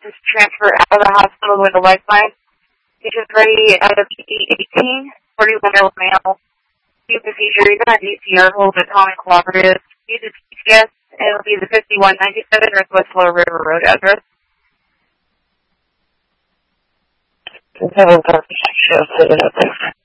is transfer out of the hospital with a lifeline. Patient's ready out of E18, 41-year-old male. Due procedure, he's on DCR, hold atomic cooperative. Use a TCS, and it'll be the 5197 Northwest Lower River Road address. Can someone talk to Sheriff David up there?